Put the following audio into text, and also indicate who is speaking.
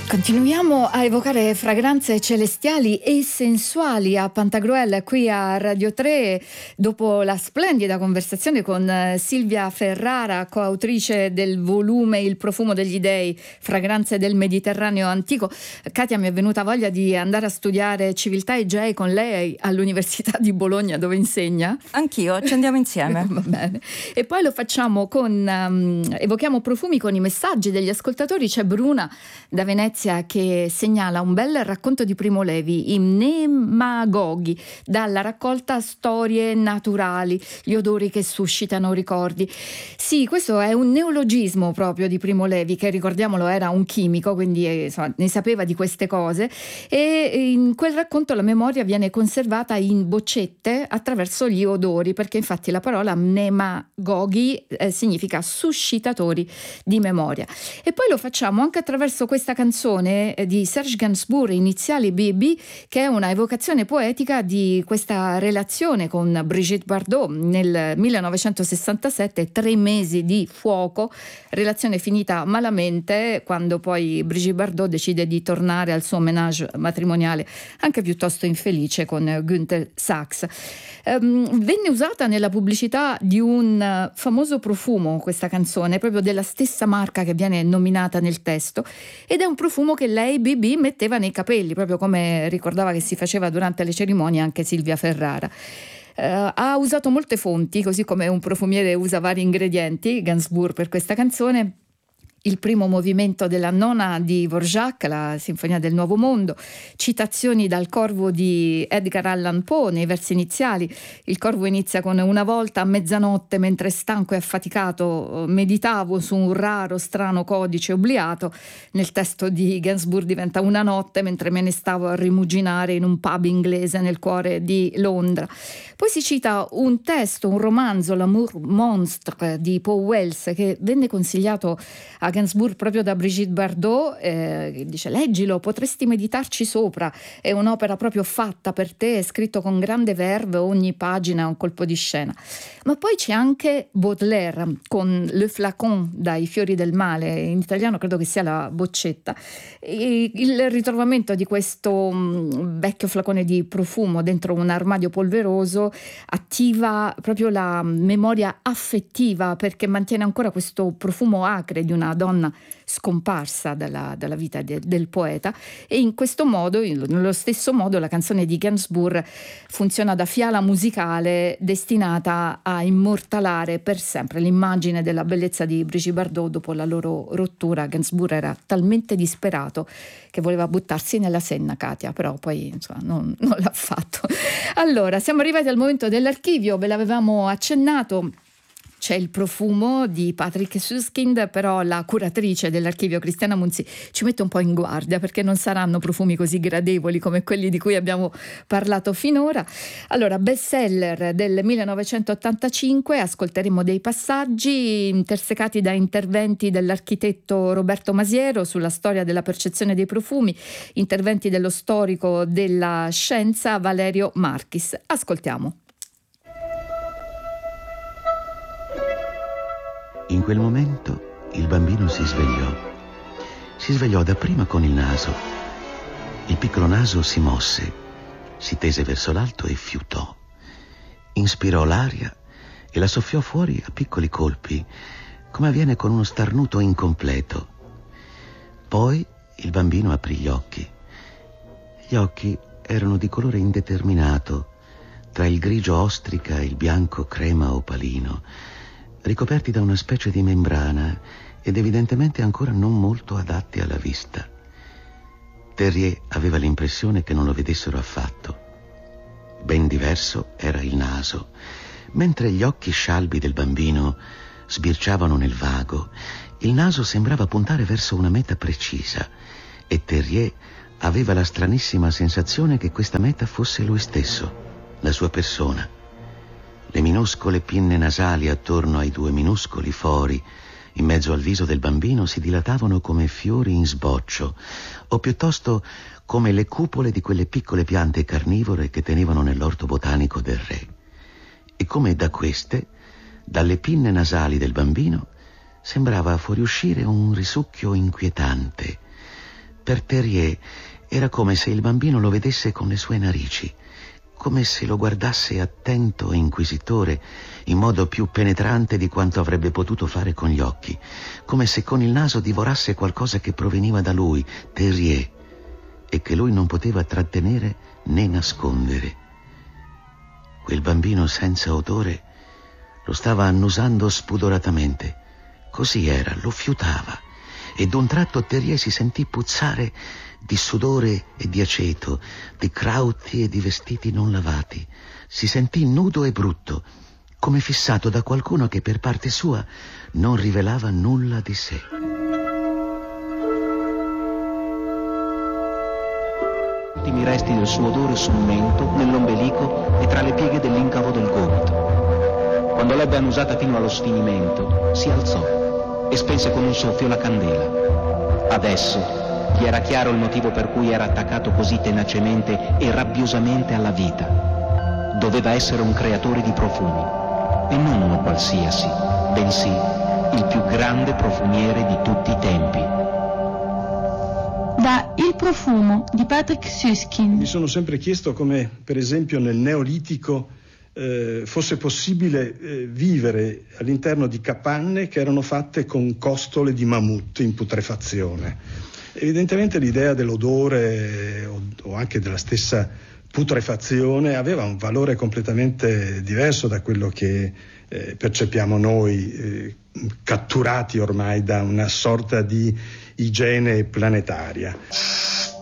Speaker 1: Continuiamo a evocare fragranze celestiali e sensuali a Pantagruel qui a Radio 3 dopo la splendida conversazione con Silvia Ferrara, coautrice del volume Il profumo degli dei, fragranze del Mediterraneo antico. Katia, mi è venuta voglia di andare a studiare civiltà e J con lei all'Università di Bologna, dove insegna.
Speaker 2: Anch'io, ci andiamo insieme.
Speaker 1: Va bene. E poi lo facciamo evochiamo profumi con i messaggi degli ascoltatori. C'è Bruna da Venezia che segnala un bel racconto di Primo Levi, i Mnemagoghi, dalla raccolta Storie naturali, gli odori che suscitano ricordi. Sì, questo è un neologismo proprio di Primo Levi, che ricordiamolo era un chimico, quindi insomma, ne sapeva di queste cose, e in quel racconto la memoria viene conservata in boccette attraverso gli odori, perché infatti la parola Mnemagoghi significa suscitatori di memoria. E poi lo facciamo anche attraverso questa canzone di Serge Gainsbourg, iniziali BB, che è una evocazione poetica di questa relazione con Brigitte Bardot nel 1967, 3 mesi di fuoco, relazione finita malamente quando poi Brigitte Bardot decide di tornare al suo ménage matrimoniale anche piuttosto infelice con Günther Sachs. Venne usata nella pubblicità di un famoso profumo questa canzone, proprio della stessa marca che viene nominata nel testo, ed è un profumo che lei, BB, metteva nei capelli, proprio come ricordava che si faceva durante le cerimonie anche Silvia Ferrara. Ha usato molte fonti, così come un profumiere usa vari ingredienti, Gainsbourg, per questa canzone. Il primo movimento della nona di Dvorak, la Sinfonia del Nuovo Mondo, citazioni dal Corvo di Edgar Allan Poe nei versi iniziali. Il Corvo inizia con: una volta a mezzanotte, mentre stanco e affaticato meditavo su un raro strano codice obliato. Nel testo di Gainsbourg diventa: una notte mentre me ne stavo a rimuginare in un pub inglese nel cuore di Londra. Poi si cita un testo, un romanzo, L'amour monstre di Paul Wells, che venne consigliato a Gainsbourg proprio da Brigitte Bardot, dice: leggilo, potresti meditarci sopra, è un'opera proprio fatta per te, è scritto con grande verve, ogni pagina è un colpo di scena. Ma poi c'è anche Baudelaire con Le Flacon, dai fiori del male, in italiano credo che sia la boccetta, e il ritrovamento di questo vecchio flacone di profumo dentro un armadio polveroso attiva proprio la memoria affettiva, perché mantiene ancora questo profumo acre di una donna scomparsa dalla vita del poeta, e in questo modo, nello stesso modo, la canzone di Gainsbourg funziona da fiala musicale destinata a immortalare per sempre l'immagine della bellezza di Brigitte Bardot dopo la loro rottura. Gainsbourg era talmente disperato che voleva buttarsi nella Senna, Katia, però poi insomma non l'ha fatto. Allora, siamo arrivati al momento dell'archivio, ve l'avevamo accennato. C'è il profumo di Patrick Süskind, però la curatrice dell'archivio, Cristiana Munzi, ci mette un po' in guardia, perché non saranno profumi così gradevoli come quelli di cui abbiamo parlato finora. Allora, bestseller del 1985, ascolteremo dei passaggi intersecati da interventi dell'architetto Roberto Masiero sulla storia della percezione dei profumi, interventi dello storico della scienza Valerio Marchis. Ascoltiamo.
Speaker 3: In quel momento il bambino si svegliò. Si svegliò dapprima con il naso. Il piccolo naso si mosse, si tese verso l'alto e fiutò. Inspirò l'aria e la soffiò fuori a piccoli colpi, come avviene con uno starnuto incompleto. Poi il bambino aprì gli occhi. Gli occhi erano di colore indeterminato, tra il grigio ostrica e il bianco crema opalino, ricoperti da una specie di membrana ed evidentemente ancora non molto adatti alla vista. Terrier aveva l'impressione che non lo vedessero affatto. Ben diverso era il naso. Mentre gli occhi scialbi del bambino sbirciavano nel vago, il naso sembrava puntare verso una meta precisa, e Terrier aveva la stranissima sensazione che questa meta fosse lui stesso, la sua persona. Le minuscole pinne nasali attorno ai 2 minuscoli fori in mezzo al viso del bambino si dilatavano come fiori in sboccio, o piuttosto come le cupole di quelle piccole piante carnivore che tenevano nell'orto botanico del re. E come da queste, dalle pinne nasali del bambino, sembrava fuoriuscire un risucchio inquietante, Per Terrier era come se il bambino lo vedesse con le sue narici, come se lo guardasse attento e inquisitore in modo più penetrante di quanto avrebbe potuto fare con gli occhi, come se con il naso divorasse qualcosa che proveniva da lui, Terrier, e che lui non poteva trattenere né nascondere. Quel bambino senza odore lo stava annusando spudoratamente. Così era, lo fiutava, e d'un tratto Terrier si sentì puzzare di sudore e di aceto, di crauti e di vestiti non lavati. Si sentì nudo e brutto, come fissato da qualcuno che per parte sua non rivelava nulla di sé.
Speaker 4: Gli ultimi resti del suo odore sul mento, nell'ombelico e tra le pieghe dell'incavo del gomito. Quando l'ebbe annusata fino allo sfinimento, si alzò e spense con un soffio la candela. Adesso gli era chiaro il motivo per cui era attaccato così tenacemente e rabbiosamente alla vita. Doveva essere un creatore di profumi, e non uno qualsiasi, bensì il più grande profumiere di tutti i tempi.
Speaker 5: Da Il profumo di Patrick Süskind.
Speaker 6: Mi sono sempre chiesto come, per esempio, nel Neolitico fosse possibile vivere all'interno di capanne che erano fatte con costole di mammut in putrefazione. Evidentemente l'idea dell'odore o anche della stessa putrefazione aveva un valore completamente diverso da quello che percepiamo noi, catturati ormai da una sorta di igiene planetaria.